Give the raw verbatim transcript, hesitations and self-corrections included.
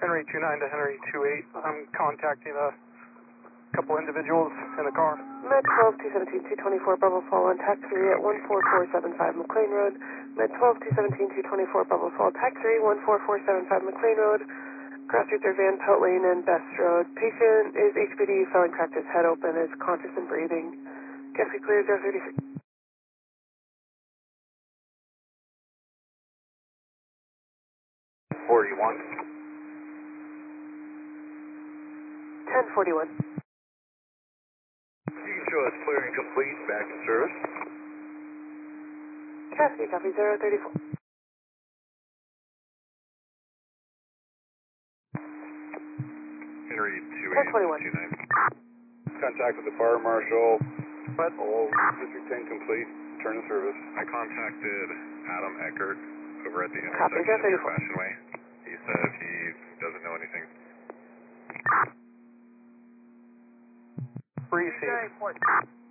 Henry two nine to Henry two eight. I'm contacting a couple individuals in the car. Med twelve two seventeen two twenty-four Bravo Fall on taxi at one four four seven five McLean Road. Med twelve two seventeen two twenty-four Bravo Fall taxi one four four seven five McLean Road. Cross streets are Van Pelt Lane and Best Road. Patient is H P D, felon cracked his head open, is conscious and breathing. Gas clear zero thirty-six. forty-one. ten forty-one. You can show us clear and complete, back in service. Cassie, copy zero thirty-four. Henry two ten eight twenty-one. two nine. Contact with the fire marshal. What? All District ten complete. Turn to service. I contacted Adam Eckert over at the Copy, intersection of zero your thirty-four. Fashion Way. He said he doesn't know anything. Receive.